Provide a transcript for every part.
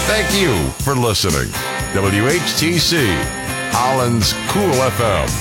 Thank you for listening. WHTC, Holland's Cool FM.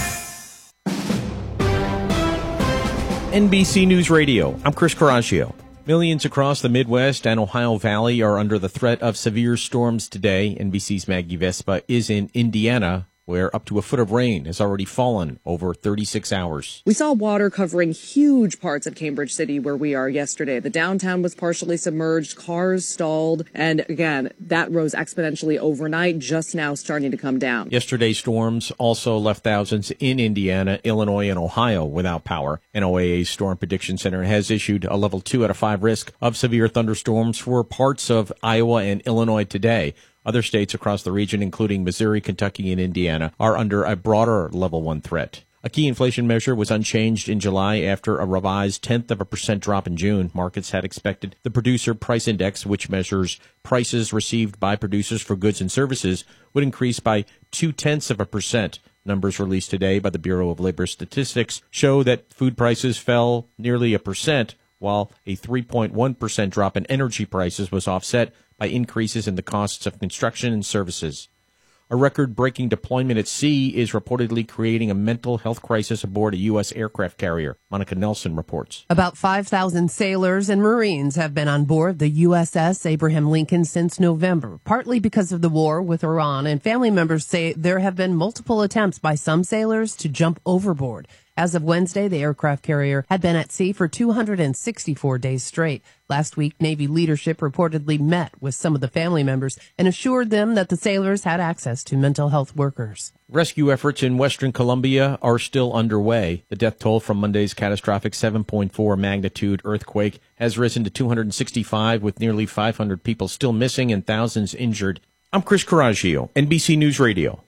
NBC News Radio, I'm Chris Coraggio. Millions across the Midwest and Ohio Valley are under the threat of severe storms today. NBC's Maggie Vespa is in Indiana, where up to a foot of rain has already fallen over 36 hours. We saw water covering huge parts of Cambridge City where we are yesterday. The downtown was partially submerged, cars stalled, and again, that rose exponentially overnight, just now starting to come down. Yesterday's storms also left thousands in Indiana, Illinois, and Ohio without power. NOAA's Storm Prediction Center has issued a level 2 out of 5 risk of severe thunderstorms for parts of Iowa and Illinois today. Other states across the region, including Missouri, Kentucky, and Indiana, are under a broader level 1 threat. A key inflation measure was unchanged in July after a revised 0.1% drop in June. Markets had expected the Producer Price Index, which measures prices received by producers for goods and services, would increase by 0.2%. Numbers released today by the Bureau of Labor Statistics show that food prices fell nearly 1%, while a 3.1% drop in energy prices was offset by increases in the costs of construction and services. A record-breaking deployment at sea is reportedly creating a mental health crisis aboard a U.S. aircraft carrier. Monica Nelson reports. About 5,000 sailors and Marines have been on board the USS Abraham Lincoln since November, partly because of the war with Iran, and family members say there have been multiple attempts by some sailors to jump overboard. As of Wednesday, the aircraft carrier had been at sea for 264 days straight. Last week, Navy leadership reportedly met with some of the family members and assured them that the sailors had access to mental health workers. Rescue efforts in western Colombia are still underway. The death toll from Monday's catastrophic 7.4 magnitude earthquake has risen to 265, with nearly 500 people still missing and thousands injured. I'm Chris Coraggio, NBC News Radio.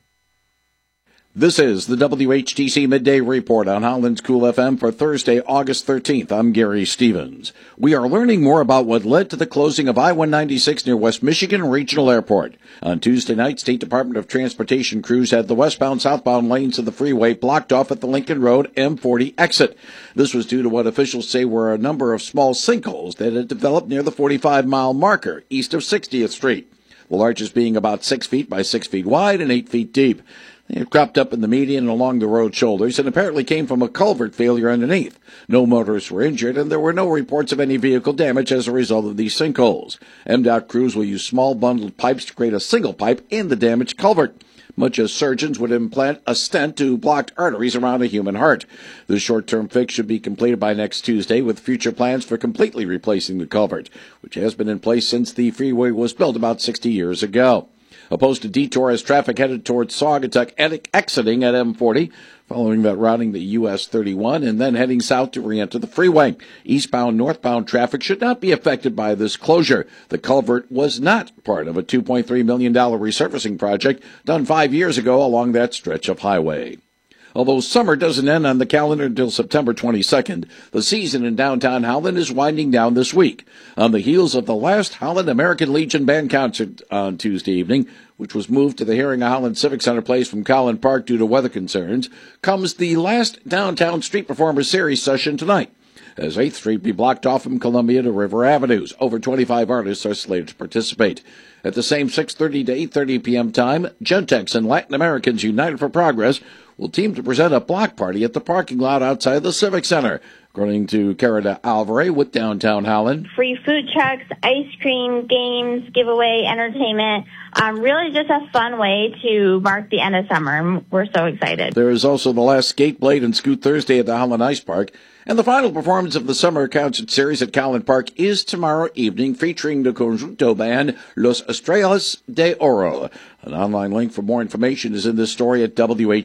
This is the WHTC Midday Report on Holland's Cool FM for Thursday, August 13th. I'm Gary Stevens. We are learning more about what led to the closing of I-196 near West Michigan Regional Airport. On Tuesday night, State Department of Transportation crews had the westbound-southbound lanes of the freeway blocked off at the Lincoln Road M40 exit. This was due to what officials say were a number of small sinkholes that had developed near the 45-mile marker east of 60th Street, the largest being about 6 feet by 6 feet wide and 8 feet deep. It cropped up in the median and along the road shoulders and apparently came from a culvert failure underneath. No motorists were injured, and there were no reports of any vehicle damage as a result of these sinkholes. MDOT crews will use small bundled pipes to create a single pipe in the damaged culvert, much as surgeons would implant a stent to blocked arteries around a human heart. The short-term fix should be completed by next Tuesday, with future plans for completely replacing the culvert, which has been in place since the freeway was built about 60 years ago. A posted detour as traffic headed towards Saugatuck, exiting at M40, following that routing the US 31 and then heading south to re-enter the freeway. Eastbound, northbound traffic should not be affected by this closure. The culvert was not part of a $2.3 million resurfacing project done 5 years ago along that stretch of highway. Although summer doesn't end on the calendar until September 22nd, the season in downtown Holland is winding down this week. On the heels of the last Holland American Legion Band concert on Tuesday evening, which was moved to the Herring Holland Civic Center place from Collin Park due to weather concerns, comes the last Downtown Street Performers Series session tonight, as 8th Street be blocked off from Columbia to River Avenues. Over 25 artists are slated to participate. At the same 6:30 to 8:30 p.m. time, Gentex and Latin Americans United for Progress will team to present a block party at the parking lot outside the Civic Center, according to Carida Alvarez with Downtown Holland. Free food trucks, ice cream, games, giveaway, entertainment. Really just a fun way to mark the end of summer. We're so excited. There is also the last Skate, Blade, and Scoot Thursday at the Holland Ice Park. And the final performance of the summer concert series at Collin Park is tomorrow evening, featuring the conjunto band Los Estrellas de Oro. An online link for more information is in this story at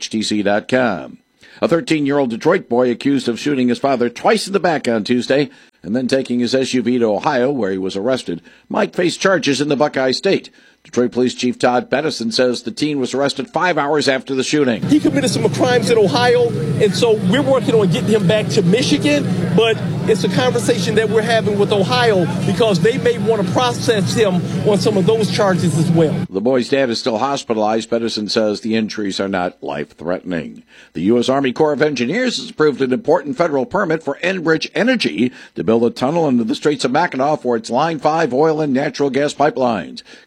WHTC.com. A 13-year-old Detroit boy accused of shooting his father twice in the back on Tuesday and then taking his SUV to Ohio, where he was arrested, might face charges in the Buckeye State. Detroit Police Chief Todd Bettison says the teen was arrested 5 hours after the shooting. He committed some crimes in Ohio, and so we're working on getting him back to Michigan, but it's a conversation that we're having with Ohio because they may want to process him on some of those charges as well. The boy's dad is still hospitalized. Bettison says the injuries are not life-threatening. The U.S. Army Corps of Engineers has approved an important federal permit for Enbridge Energy to build a tunnel under the Straits of Mackinac for its Line 5 oil and natural gas pipelines. Construction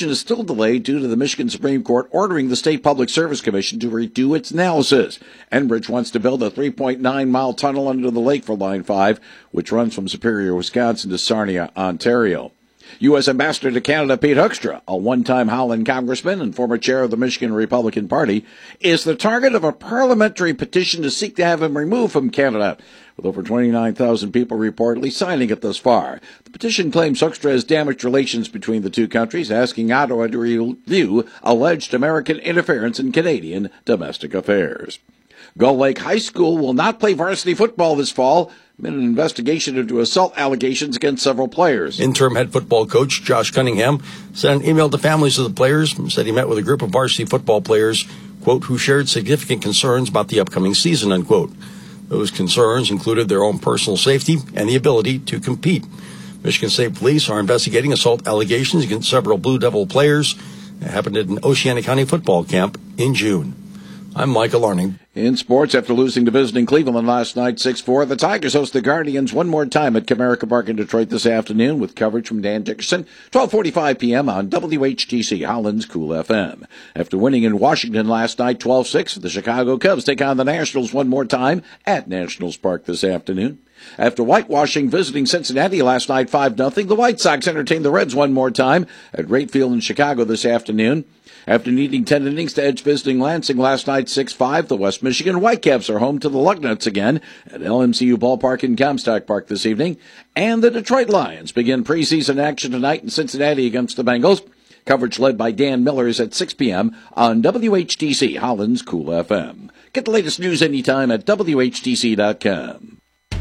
action is still delayed due to the Michigan Supreme Court ordering the State Public Service Commission to redo its analysis. Enbridge wants to build a 3.9-mile tunnel under the lake for Line 5, which runs from Superior, Wisconsin to Sarnia, Ontario. U.S. Ambassador to Canada Pete Hoekstra, a one-time Holland congressman and former chair of the Michigan Republican Party, is the target of a parliamentary petition to seek to have him removed from Canada, with over 29,000 people reportedly signing it thus far. The petition claims Hoekstra has damaged relations between the two countries, asking Ottawa to review alleged American interference in Canadian domestic affairs. Gull Lake High School will not play varsity football this fall amid an investigation into assault allegations against several players. Interim head football coach Josh Cunningham sent an email to families of the players and said he met with a group of varsity football players, quote, who shared significant concerns about the upcoming season, unquote. Those concerns included their own personal safety and the ability to compete. Michigan State Police are investigating assault allegations against several Blue Devil players that happened at an Oceana County football camp in June. I'm Michael Arning. In sports, after losing to visiting Cleveland last night 6-4, the Tigers host the Guardians one more time at Comerica Park in Detroit this afternoon with coverage from Dan Dickerson, 12:45 p.m. on WHTC, Holland's Cool FM. After winning in Washington last night 12-6, the Chicago Cubs take on the Nationals one more time at Nationals Park this afternoon. After whitewashing visiting Cincinnati last night 5-0, the White Sox entertain the Reds one more time at Wright Field in Chicago this afternoon. After needing 10 innings to edge visiting Lansing last night 6-5, the West Michigan Whitecaps are home to the Lugnuts again at LMCU Ballpark in Comstock Park this evening. And the Detroit Lions begin preseason action tonight in Cincinnati against the Bengals. Coverage led by Dan Millers at 6 p.m. on WHTC, Holland's Cool FM. Get the latest news anytime at WHTC.com.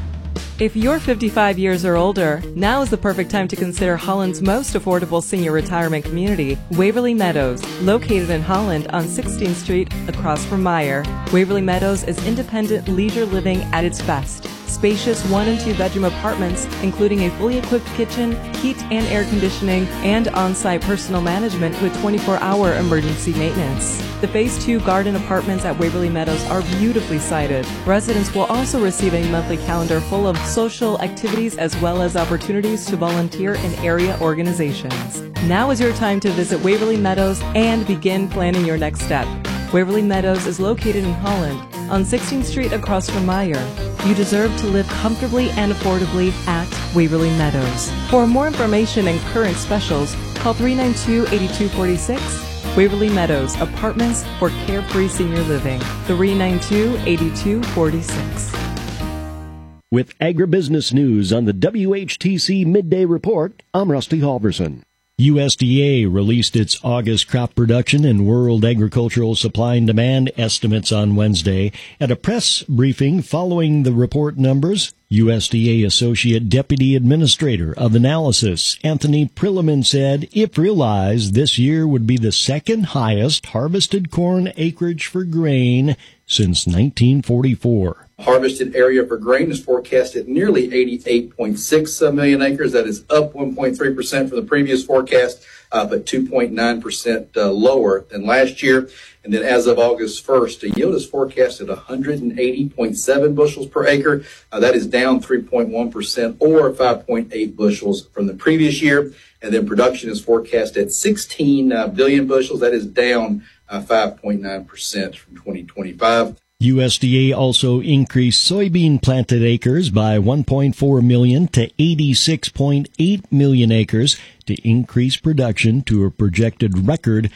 If you're 55 years or older, now is the perfect time to consider Holland's most affordable senior retirement community, Waverly Meadows, located in Holland on 16th Street across from Meyer. Waverly Meadows is independent leisure living at its best. Spacious 1- and 2-bedroom apartments, including a fully equipped kitchen, heat and air conditioning, and on-site personal management with 24-hour emergency maintenance. The Phase 2 garden apartments at Waverly Meadows are beautifully sited. Residents will also receive a monthly calendar full of social activities as well as opportunities to volunteer in area organizations. Now is your time to visit Waverly Meadows and begin planning your next step. Waverly Meadows is located in Holland on 16th Street across from Meyer. You deserve to live comfortably and affordably at Waverly Meadows. For more information and current specials, call 392-8246. Waverly Meadows, apartments for carefree senior living. 392-8246. With agribusiness news on the WHTC Midday Report, I'm Rusty Halverson. USDA released its August crop production and world agricultural supply and demand estimates on Wednesday. At a press briefing following the report numbers, USDA Associate Deputy Administrator of Analysis Anthony Prilliman said, if realized, this year would be the second highest harvested corn acreage for grain since 1944. Harvested area for grain is forecast at nearly 88.6 million acres. That is up 1.3% from the previous forecast, but 2.9% lower than last year. And then as of August 1st, the yield is forecast at 180.7 bushels per acre. That is down 3.1% or 5.8 bushels from the previous year. And then production is forecast at 16 billion bushels. That is down 5.9% from 2025. USDA also increased soybean planted acres by 1.4 million to 86.8 million acres to increase production to a projected record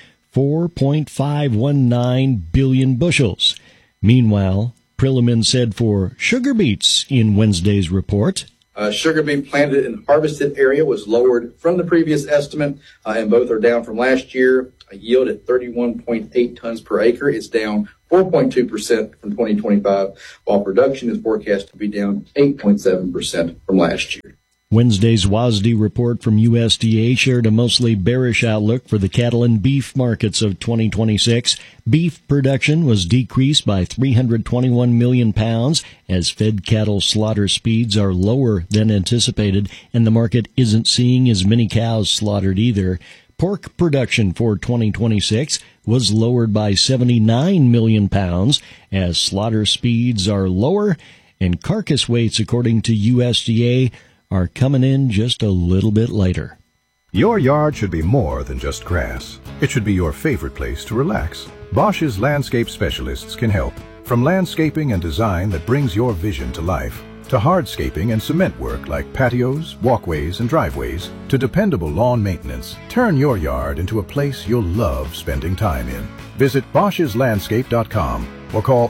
4.519 billion bushels. Meanwhile, Prilliman said for sugar beets in Wednesday's report, sugar beet planted and harvested area was lowered from the previous estimate, and both are down from last year. A yield at 31.8 tons per acre is down 4.2% from 2025, while production is forecast to be down 8.7% from last year. Wednesday's WASDE report from USDA shared a mostly bearish outlook for the cattle and beef markets of 2026. Beef production was decreased by 321 million pounds as fed cattle slaughter speeds are lower than anticipated, and the market isn't seeing as many cows slaughtered either. Pork production for 2026 was lowered by 79 million pounds as slaughter speeds are lower, and carcass weights, according to USDA, are coming in just a little bit later. Your yard should be more than just grass. It should be your favorite place to relax. Bosch's landscape specialists can help. From landscaping and design that brings your vision to life, to hardscaping and cement work like patios, walkways, and driveways, to dependable lawn maintenance, turn your yard into a place you'll love spending time in. Visit Bosch'sLandscape.com or call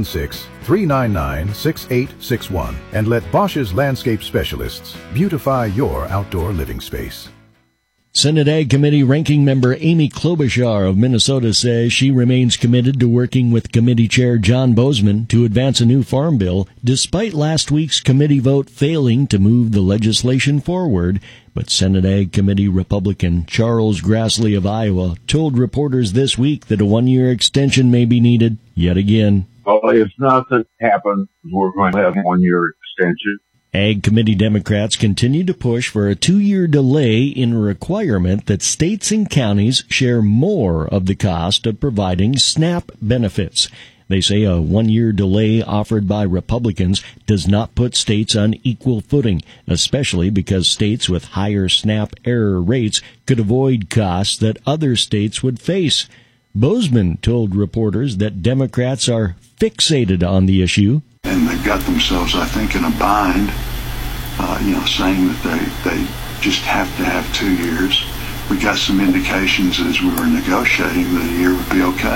616-399-6861 and let Bosch's Landscape Specialists beautify your outdoor living space. Senate Ag Committee Ranking Member Amy Klobuchar of Minnesota says she remains committed to working with Committee Chair John Boozman to advance a new farm bill, despite last week's committee vote failing to move the legislation forward. But Senate Ag Committee Republican Charles Grassley of Iowa told reporters this week that a one-year extension may be needed yet again. Well, if nothing happens, we're going to have a one-year extension. Ag Committee Democrats continue to push for a 2-year delay in a requirement that states and counties share more of the cost of providing SNAP benefits. They say a 1-year delay offered by Republicans does not put states on equal footing, especially because states with higher SNAP error rates could avoid costs that other states would face. Boozman told reporters that Democrats are fixated on the issue. And they've got themselves, I think, in a bind, saying that they just have to have 2 years. We got some indications as we were negotiating that a year would be okay.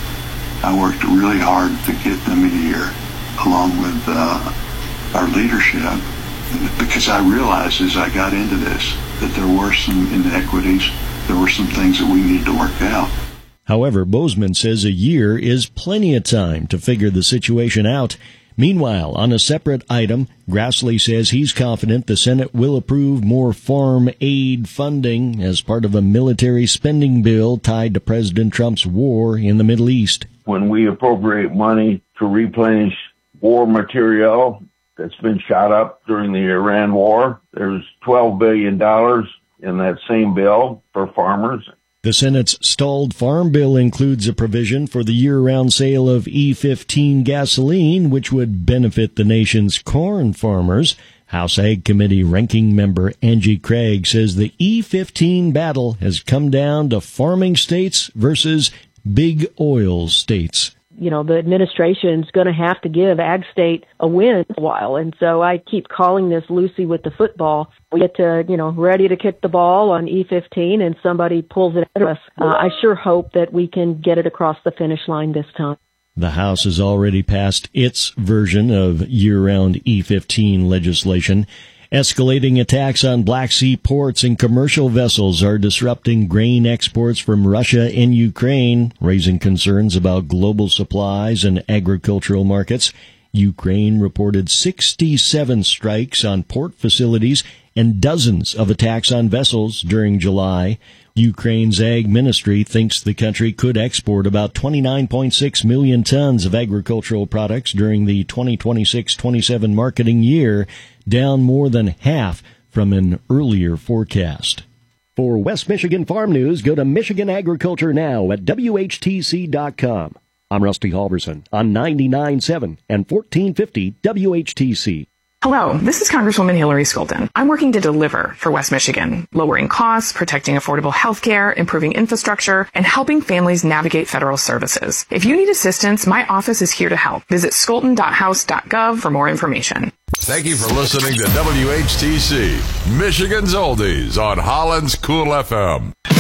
I worked really hard to get them a year, along with our leadership, because I realized as I got into this that there were some inequities, there were some things that we needed to work out. However, Boozman says a year is plenty of time to figure the situation out. Meanwhile, on a separate item, Grassley says he's confident the Senate will approve more farm aid funding as part of a military spending bill tied to President Trump's war in the Middle East. When we appropriate money to replenish war material that's been shot up during the Iran war, there's $12 billion in that same bill for farmers. The Senate's stalled farm bill includes a provision for the year-round sale of E15 gasoline, which would benefit the nation's corn farmers. House Ag Committee Ranking Member Angie Craig says the E15 battle has come down to farming states versus big oil states. The administration's going to have to give Ag State a win a while. And so I keep calling this Lucy with the football. We get to, ready to kick the ball on E15 and somebody pulls it at us. I sure hope that we can get it across the finish line this time. The House has already passed its version of year-round E15 legislation. Escalating attacks on Black Sea ports and commercial vessels are disrupting grain exports from Russia and Ukraine, raising concerns about global supplies and agricultural markets. Ukraine reported 67 strikes on port facilities and dozens of attacks on vessels during July. Ukraine's ag ministry thinks the country could export about 29.6 million tons of agricultural products during the 2026-27 marketing year, down more than half from an earlier forecast. For West Michigan Farm News, go to Michigan Agriculture Now at WHTC.com. I'm Rusty Halverson on 99.7 and 1450 WHTC. Hello, this is Congresswoman Hillary Skolden. I'm working to deliver for West Michigan, lowering costs, protecting affordable health care, improving infrastructure, and helping families navigate federal services. If you need assistance, my office is here to help. Visit skolden.house.gov for more information. Thank you for listening to WHTC, Michigan's Oldies on Holland's Cool FM.